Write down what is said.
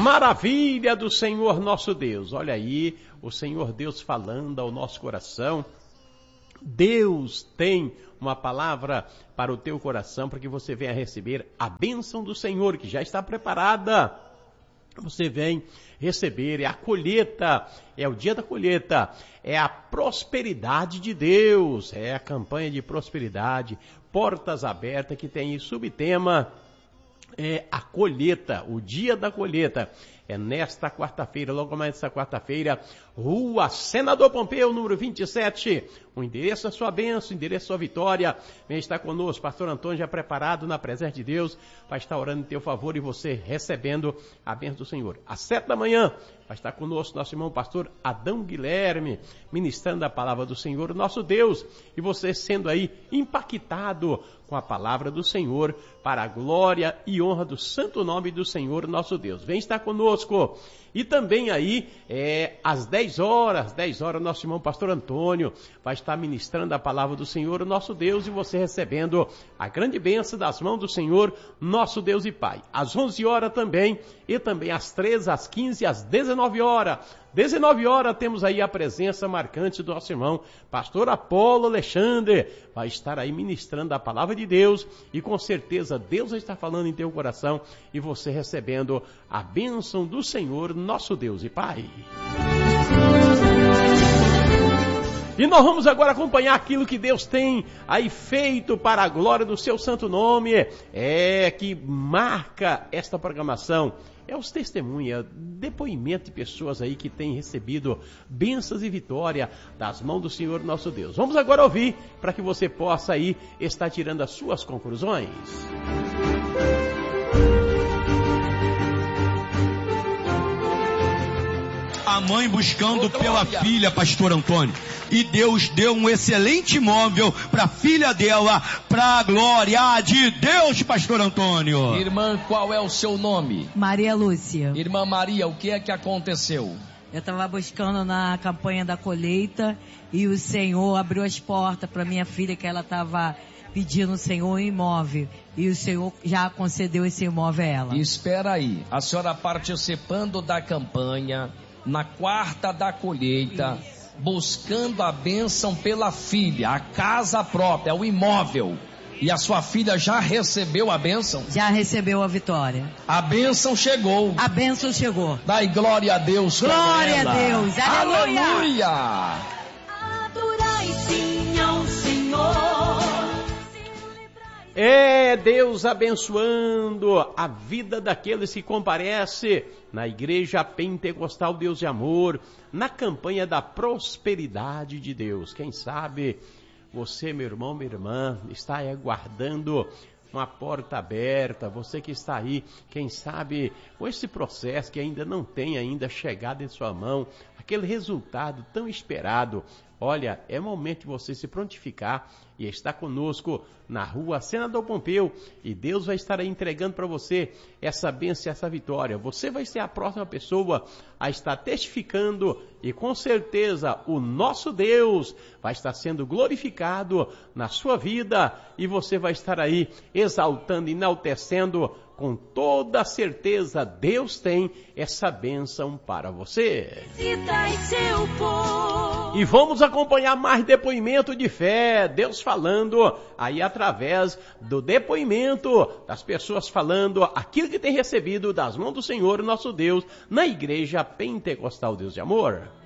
Maravilha do Senhor nosso Deus. Olha aí, o Senhor Deus falando ao nosso coração. Deus tem uma palavra para o teu coração, para que você venha receber a bênção do Senhor, que já está preparada. Você vem receber, é a colheita, é o dia da colheita, é a prosperidade de Deus, é a campanha de prosperidade, portas abertas, que tem subtema, é a colheita, o dia da colheita. É nesta quarta-feira, logo mais nesta quarta-feira, Rua Senador Pompeu, número 27. O endereço da sua bênção, o endereço da sua vitória. Vem estar conosco, pastor Antônio, já preparado na presença de Deus, vai estar orando em teu favor e você recebendo a bênção do Senhor. Às 7 da manhã, vai estar conosco nosso irmão pastor Adão Guilherme, ministrando a palavra do Senhor, nosso Deus. E você sendo aí impactado com a palavra do Senhor, para a glória e honra do santo nome do Senhor, nosso Deus. Vem estar conosco. E também aí, às 10 horas, nosso irmão pastor Antônio vai estar ministrando a palavra do Senhor, nosso Deus, e você recebendo a grande bênção das mãos do Senhor, nosso Deus e Pai. Às 11 horas também, e também às 13, às 15, às 19 horas. 19 horas temos aí a presença marcante do nosso irmão pastor Apolo Alexandre, vai estar aí ministrando a palavra de Deus, e com certeza Deus vai estar falando em teu coração, e você recebendo a bênção do Senhor, nosso Deus e Pai. E nós vamos agora acompanhar aquilo que Deus tem aí feito para a glória do seu santo nome, que marca esta programação. É os testemunhos, depoimento de pessoas aí que têm recebido bênçãos e vitória das mãos do Senhor nosso Deus. Vamos agora ouvir, para que você possa aí estar tirando as suas conclusões. A mãe buscando pela filha, pastor Antônio. E Deus deu um excelente imóvel para a filha dela, para a glória de Deus, pastor Antônio. Irmã, qual é o seu nome? Maria Lúcia. Irmã Maria, o que é que aconteceu? Eu estava buscando na campanha da colheita e o Senhor abriu as portas para minha filha, que ela estava pedindo ao Senhor um imóvel. E o Senhor já concedeu esse imóvel a ela. Espera aí, a senhora participando da campanha, na quarta da colheita, buscando a bênção pela filha, a casa própria, o imóvel. E a sua filha já recebeu a bênção? Já recebeu a vitória. A bênção chegou. A bênção chegou. Dai glória a Deus. Glória a Deus. Aleluia. Aleluia. Adorai sim ao Senhor. É Deus abençoando a vida daqueles que comparecem na Igreja Pentecostal Deus de Amor, na campanha da prosperidade de Deus. Quem sabe você, meu irmão, minha irmã, está aí aguardando uma porta aberta, você que está aí, quem sabe, com esse processo que ainda não tem ainda chegado em sua mão, aquele resultado tão esperado. Olha, é momento de você se prontificar e estar conosco na Rua Senador Pompeu, e Deus vai estar aí entregando para você essa bênção, essa vitória. Você vai ser a próxima pessoa a estar testificando, e com certeza o nosso Deus vai estar sendo glorificado na sua vida, e você vai estar aí exaltando, enaltecendo. Com toda certeza, Deus tem essa bênção para você. E vamos acompanhar mais depoimento de fé. Deus falando aí através do depoimento das pessoas falando aquilo que tem recebido das mãos do Senhor, nosso Deus, na Igreja Pentecostal Deus de Amor.